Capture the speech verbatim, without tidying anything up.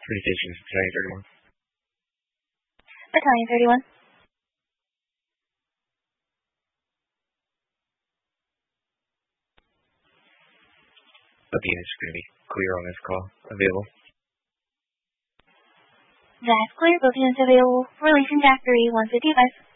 Communications Battalion thirty-one. Battalion thirty-one. Both units are going to be clear on this call. Available. That's clear. Both units available. Relation Jack three one fifty-five.